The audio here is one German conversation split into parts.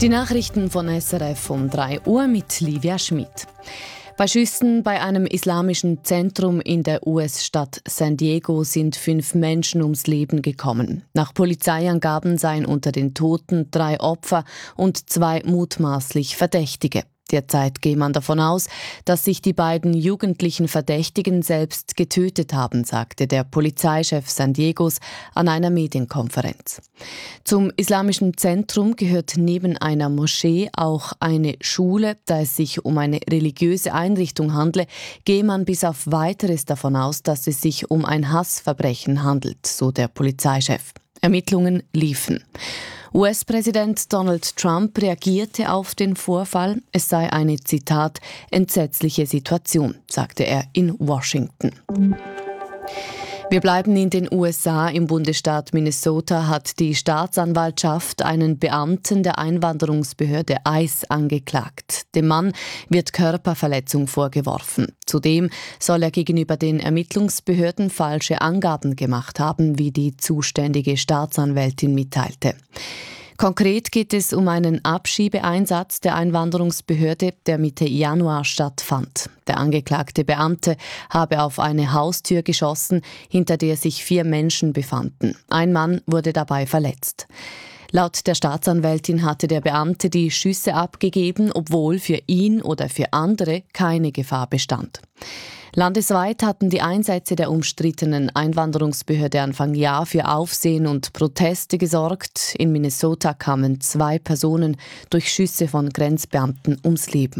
Die Nachrichten von SRF um 3 Uhr mit Livia Schmid. Bei Schüssen bei einem islamischen Zentrum in der US-Stadt San Diego sind 5 Menschen ums Leben gekommen. Nach Polizeiangaben seien unter den Toten 3 Opfer und 2 mutmaßlich Verdächtige. Derzeit gehe man davon aus, dass sich die beiden jugendlichen Verdächtigen selbst getötet haben, sagte der Polizeichef San Diegos an einer Medienkonferenz. Zum islamischen Zentrum gehört neben einer Moschee auch eine Schule. Da es sich um eine religiöse Einrichtung handle, gehe man bis auf Weiteres davon aus, dass es sich um ein Hassverbrechen handelt, so der Polizeichef. Ermittlungen liefen. US-Präsident Donald Trump reagierte auf den Vorfall. Es sei eine, Zitat, entsetzliche Situation, sagte er in Washington. Wir bleiben in den USA. Im Bundesstaat Minnesota hat die Staatsanwaltschaft einen Beamten der Einwanderungsbehörde ICE angeklagt. Dem Mann wird Körperverletzung vorgeworfen. Zudem soll er gegenüber den Ermittlungsbehörden falsche Angaben gemacht haben, wie die zuständige Staatsanwältin mitteilte. Konkret geht es um einen Abschiebeeinsatz der Einwanderungsbehörde, der Mitte Januar stattfand. Der angeklagte Beamte habe auf eine Haustür geschossen, hinter der sich 4 Menschen befanden. Ein Mann wurde dabei verletzt. Laut der Staatsanwältin hatte der Beamte die Schüsse abgegeben, obwohl für ihn oder für andere keine Gefahr bestand. Landesweit hatten die Einsätze der umstrittenen Einwanderungsbehörde Anfang Jahr für Aufsehen und Proteste gesorgt. In Minnesota kamen 2 Personen durch Schüsse von Grenzbeamten ums Leben.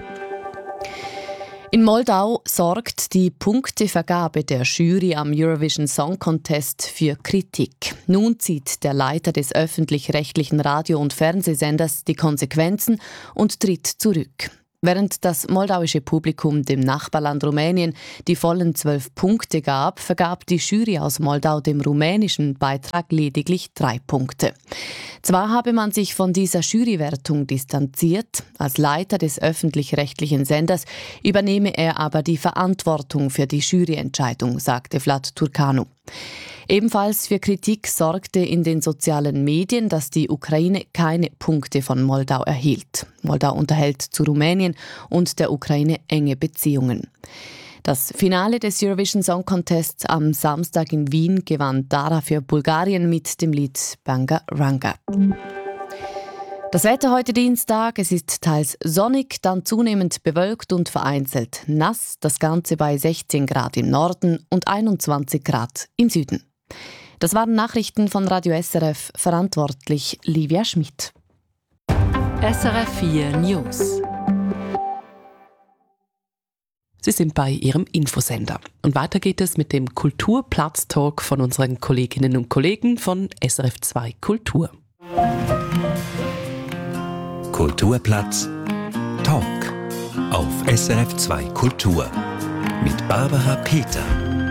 In Moldau sorgt die Punktevergabe der Jury am Eurovision Song Contest für Kritik. Nun zieht der Leiter des öffentlich-rechtlichen Radio- und Fernsehsenders die Konsequenzen und tritt zurück. Während das moldauische Publikum dem Nachbarland Rumänien die vollen 12 Punkte gab, vergab die Jury aus Moldau dem rumänischen Beitrag lediglich 3 Punkte. Zwar habe man sich von dieser Jurywertung distanziert, als Leiter des öffentlich-rechtlichen Senders übernehme er aber die Verantwortung für die Juryentscheidung, sagte Vlad Turcanu. Ebenfalls für Kritik sorgte in den sozialen Medien, dass die Ukraine keine Punkte von Moldau erhielt. Moldau unterhält zu Rumänien und der Ukraine enge Beziehungen. Das Finale des Eurovision Song Contests am Samstag in Wien gewann Dara für Bulgarien mit dem Lied Banga Ranga. Das Wetter heute Dienstag, es ist teils sonnig, dann zunehmend bewölkt und vereinzelt nass. Das Ganze bei 16 Grad im Norden und 21 Grad im Süden. Das waren Nachrichten von Radio SRF, verantwortlich Livia Schmid. SRF 4 News. Sie sind bei Ihrem Infosender. Und weiter geht es mit dem Kulturplatz-Talk von unseren Kolleginnen und Kollegen von SRF 2 Kultur. Kulturplatz Talk auf SRF 2 Kultur mit Barbara Peter.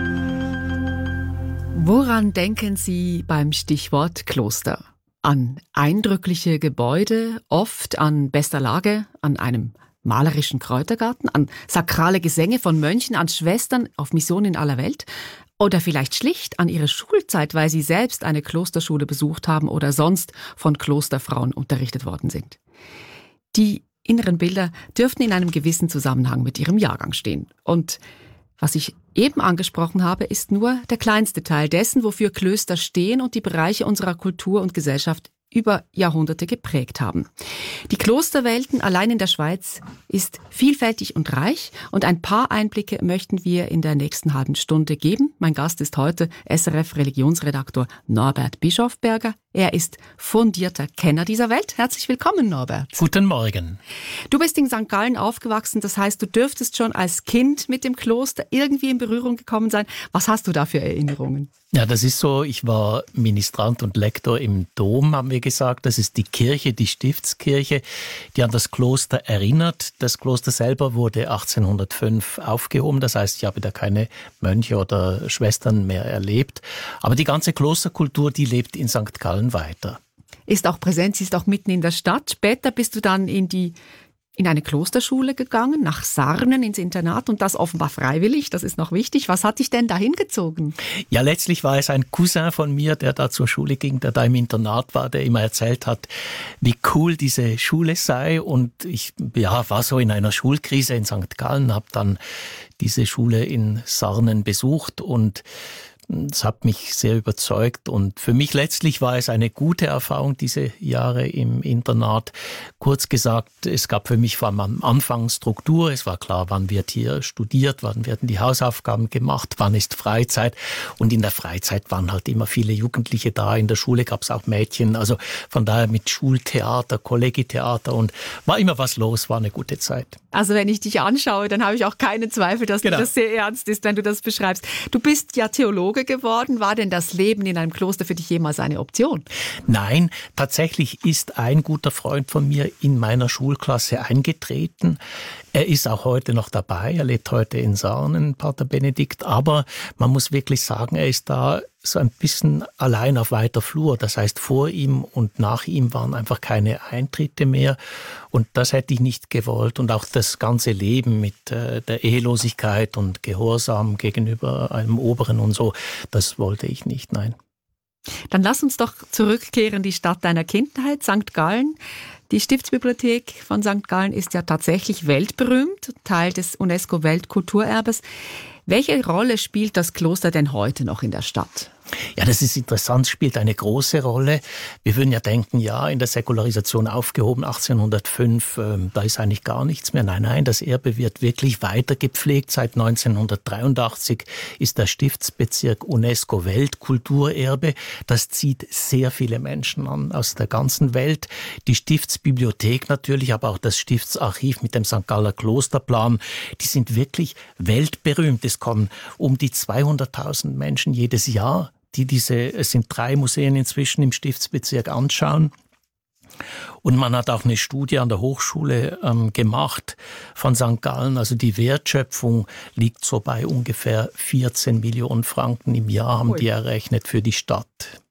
Woran denken Sie beim Stichwort Kloster? An eindrückliche Gebäude, oft an bester Lage, an einem malerischen Kräutergarten, an sakrale Gesänge von Mönchen, an Schwestern auf Mission in aller Welt? Oder vielleicht schlicht an Ihre Schulzeit, weil Sie selbst eine Klosterschule besucht haben oder sonst von Klosterfrauen unterrichtet worden sind? Die inneren Bilder dürften in einem gewissen Zusammenhang mit Ihrem Jahrgang stehen. Und was ich eben angesprochen habe, ist nur der kleinste Teil dessen, wofür Klöster stehen und die Bereiche unserer Kultur und Gesellschaft über Jahrhunderte geprägt haben. Die Klosterwelten allein in der Schweiz ist vielfältig und reich und ein paar Einblicke möchten wir in der nächsten halben Stunde geben. Mein Gast ist heute SRF-Religionsredaktor Norbert Bischofberger. Er ist fundierter Kenner dieser Welt. Herzlich willkommen, Norbert. Guten Morgen. Du bist in St. Gallen aufgewachsen, das heißt, du dürftest schon als Kind mit dem Kloster irgendwie in Berührung gekommen sein. Was hast du da für Erinnerungen? Ja, das ist so, ich war Ministrant und Lektor im Dom, haben wir gesagt. Das ist die Kirche, die Stiftskirche, die an das Kloster erinnert. Das Kloster selber wurde 1805 aufgehoben, das heißt, ich habe da keine Mönche oder Schwestern mehr erlebt. Aber die ganze Klosterkultur, die lebt in St. Gallen weiter. Ist auch präsent, sie ist auch mitten in der Stadt. Später bist du dann in die in eine Klosterschule gegangen, nach Sarnen ins Internat und das offenbar freiwillig, das ist noch wichtig. Was hat dich denn dahin gezogen? Ja, letztlich war es ein Cousin von mir, der da zur Schule ging, der da im Internat war, der immer erzählt hat, wie cool diese Schule sei. Und ich war so in einer Schulkrise in St. Gallen, habe dann diese Schule in Sarnen besucht und es hat mich sehr überzeugt und für mich letztlich war es eine gute Erfahrung, diese Jahre im Internat. Kurz gesagt, es gab für mich vor allem am Anfang Struktur. Es war klar, wann wird hier studiert, wann werden die Hausaufgaben gemacht, wann ist Freizeit. Und in der Freizeit waren halt immer viele Jugendliche da. In der Schule gab es auch Mädchen. Also von daher mit Schultheater, Kollegietheater und war immer was los, war eine gute Zeit. Also wenn ich dich anschaue, dann habe ich auch keine Zweifel, dass das sehr ernst ist, wenn du das beschreibst. Du bist ja Theologe geworden. War denn das Leben in einem Kloster für dich jemals eine Option? Nein, tatsächlich ist ein guter Freund von mir in meiner Schulklasse eingetreten. Er ist auch heute noch dabei. Er lebt heute in Sarnen, Pater Benedikt. Aber man muss wirklich sagen, er ist da so ein bisschen allein auf weiter Flur. Das heißt, vor ihm und nach ihm waren einfach keine Eintritte mehr. Und das hätte ich nicht gewollt. Und auch das ganze Leben mit der Ehelosigkeit und Gehorsam gegenüber einem Oberen und so, das wollte ich nicht, nein. Dann lass uns doch zurückkehren in die Stadt deiner Kindheit, St. Gallen. Die Stiftsbibliothek von St. Gallen ist ja tatsächlich weltberühmt, Teil des UNESCO-Weltkulturerbes. Welche Rolle spielt das Kloster denn heute noch in der Stadt? Ja, das ist interessant, spielt eine große Rolle. Wir würden ja denken, ja, in der Säkularisation aufgehoben, 1805, da ist eigentlich gar nichts mehr. Nein, das Erbe wird wirklich weiter gepflegt. Seit 1983 ist der Stiftsbezirk UNESCO-Weltkulturerbe. Das zieht sehr viele Menschen an aus der ganzen Welt. Die Stiftsbibliothek natürlich, aber auch das Stiftsarchiv mit dem St. Galler Klosterplan, die sind wirklich weltberühmt. Es kommen um die 200.000 Menschen jedes Jahr, es sind 3 Museen inzwischen im Stiftsbezirk anschauen. Und man hat auch eine Studie an der Hochschule gemacht von St. Gallen. Also die Wertschöpfung liegt so bei ungefähr 14 Millionen Franken im Jahr, haben die errechnet für die Stadt.